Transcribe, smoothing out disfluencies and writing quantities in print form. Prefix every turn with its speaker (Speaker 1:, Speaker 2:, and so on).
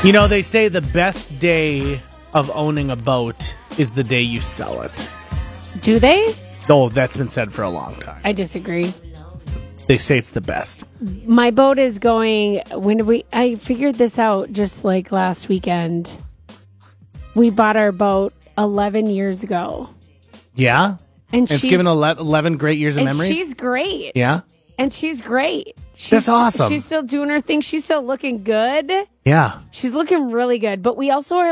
Speaker 1: You know, they say the best day of owning a boat is the day you sell it.
Speaker 2: Do they?
Speaker 1: Oh, that's been said for a long time.
Speaker 2: I disagree.
Speaker 1: They say it's the best.
Speaker 2: My boat is going. I figured this out just like last weekend. We bought our boat 11 years ago.
Speaker 1: Yeah?
Speaker 2: And
Speaker 1: it's given 11 great years of memories?
Speaker 2: She's great.
Speaker 1: Yeah?
Speaker 2: And she's great.
Speaker 1: That's awesome.
Speaker 2: She's still doing her thing. She's still looking good.
Speaker 1: Yeah.
Speaker 2: She's looking really good. But we also are